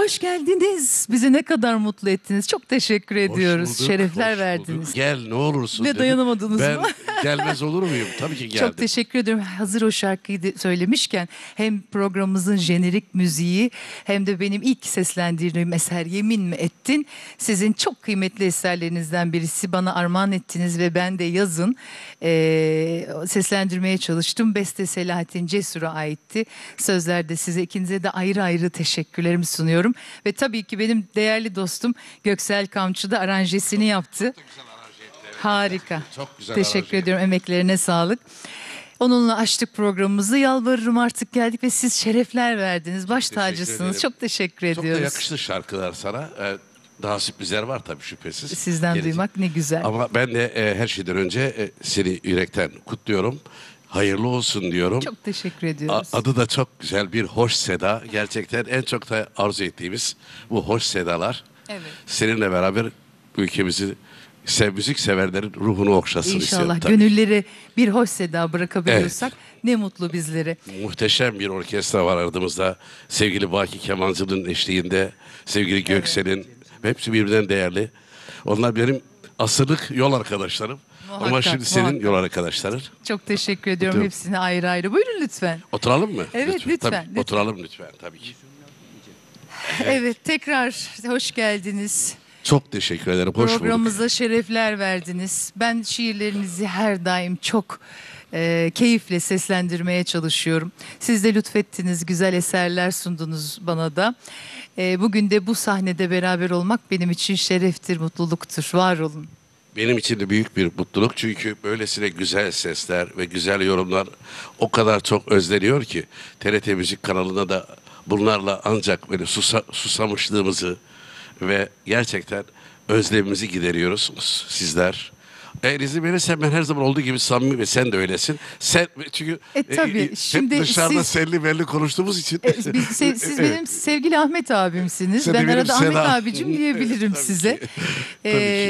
Hoş geldiniz. Bizi ne kadar mutlu ettiniz. Çok teşekkür ediyoruz. Hoş bulduk, Şerefler hoş verdiniz. bulduk. Gel ne olursun Ve dedim. dayanamadınız ben mı? gelmez olur muyum? Tabii ki geldim. Çok teşekkür ediyorum. Hazır o şarkıyı söylemişken hem programımızın jenerik müziği hem de benim ilk seslendirdiğim eser Yemin mi Ettin? Sizin çok kıymetli eserlerinizden birisi, bana armağan ettiniz ve ben de yazın seslendirmeye çalıştım. Beste Selahattin Cesur'a aitti. Sözlerde size ikinize de ayrı ayrı teşekkürlerimi sunuyorum. Ve tabii ki benim değerli dostum Göksel Kamçı da aranjesini yaptı. Harika. Çok güzel Teşekkür aranje. ediyorum. Emeklerine sağlık. Onunla açtık programımızı. Yalvarırım artık geldik ve siz şerefler verdiniz. Baş Teşekkür tacısınız. ederim. Çok teşekkür Çok da ediyoruz. yakıştı şarkılar sana. Daha sürprizler var tabii şüphesiz. Sizden Gelecek. duymak ne güzel. Ama ben de her şeyden önce seni yürekten kutluyorum. Hayırlı olsun diyorum. Çok teşekkür ediyoruz. Adı da çok güzel, bir hoş seda. Gerçekten en çok da arzu ettiğimiz bu hoş sedalar. Evet. Seninle beraber ülkemizi müzik severlerin ruhunu okşasın istiyorum. İnşallah tabii. gönülleri bir hoş seda bırakabiliyorsak ne mutlu bizlere. Muhteşem bir orkestra var ardımızda. Sevgili Baki Kemancı'nın eşliğinde, sevgili Göksel'in, hepsi birbirinden değerli. Onlar benim asırlık yol arkadaşlarım. Ama Muhakkak, şimdi senin muhakkak. yol arkadaşların. Çok teşekkür ediyorum Öpüyorum. hepsine ayrı ayrı. Buyurun lütfen. Oturalım mı? Evet, lütfen, Tabii, lütfen. oturalım lütfen tabii ki. Evet, tekrar hoş geldiniz. Çok teşekkür ederim. Hoş bulduk. Programımıza şerefler verdiniz. Ben şiirlerinizi her daim çok keyifle seslendirmeye çalışıyorum. Siz de lütfettiniz, güzel eserler sundunuz bana da. Bugün de bu sahnede beraber olmak benim için şereftir, mutluluktur. Var olun. Benim için de büyük bir mutluluk çünkü böylesine güzel sesler ve güzel yorumlar o kadar çok özleniyor ki TRT Müzik kanalına da bunlarla ancak böyle susamışlığımızı ve gerçekten özlemimizi gideriyoruz sizler. Eğer izin verirsen ben her zaman olduğu gibi samimi ve sen de öylesin. Sen çünkü Tabii, hep şimdi dışarıda siz- senli belli konuştuğumuz için. Siz benim sevgili Ahmet abimsiniz. Sen de Ben benim arada Ahmet Seda. abicim diyebilirim Tabii size. ki. Tabii ki.